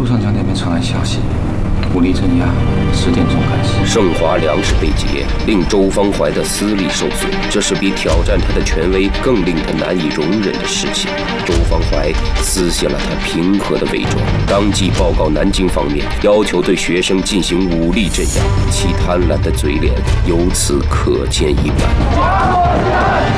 上江那边传来消息，武力镇压，10点钟开始。 盛华粮食被劫，令周方怀的私利受损，这是比挑战他的权威更令他难以容忍的事情。周方怀撕下了他平和的伪装，当即报告南京方面，要求对学生进行武力镇压，其贪婪的嘴脸由此可见一斑。